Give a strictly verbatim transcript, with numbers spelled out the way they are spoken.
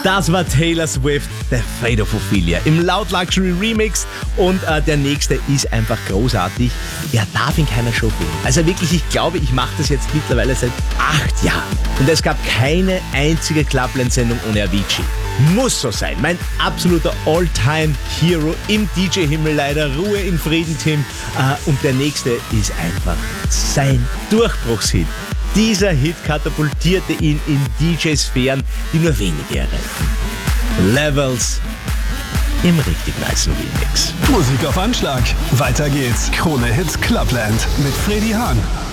Das war Taylor Swift, The Fate of Ophelia im Loud Luxury Remix und äh, der nächste ist einfach großartig. Er darf in keiner Show fehlen. Also wirklich, ich glaube, ich mache das jetzt mittlerweile seit acht Jahren und es gab keine einzige Clubland-Sendung ohne Avicii. Muss so sein. Mein absoluter All-Time-Hero im D J-Himmel leider. Ruhe in Frieden, Tim. Äh, und der nächste ist einfach sein Durchbruchshit. Dieser Hit katapultierte ihn in D J-Sphären, die nur wenige erreichen. Levels im richtig nicen Remix. Musik auf Anschlag. Weiter geht's. Krone Hits Clubland mit Freddy Hahn.